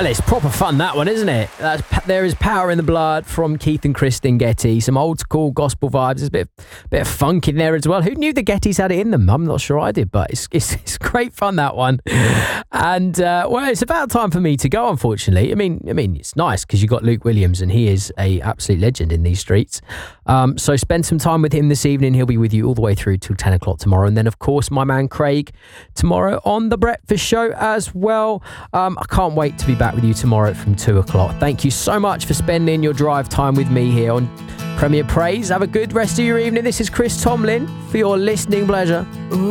Well, it's proper fun, that one, isn't it? There is Power in the Blood from Keith and Kristen Getty. Some old school gospel vibes. There's a bit of funk in there as well. Who knew the Gettys had it in them? I'm not sure I did, but it's great fun, that one. And, well, it's about time for me to go, unfortunately. I mean, it's nice because you've got Luke Williams and he is a absolute legend in these streets. So spend some time with him this evening. He'll be with you all the way through till 10 o'clock tomorrow. And then, of course, my man Craig tomorrow on The Breakfast Show as well. I can't wait to be back with you tomorrow from 2 o'clock. Thank you so much for spending your drive time with me here on Premier Praise. Have a good rest of your evening. This is Chris Tomlin for your listening pleasure.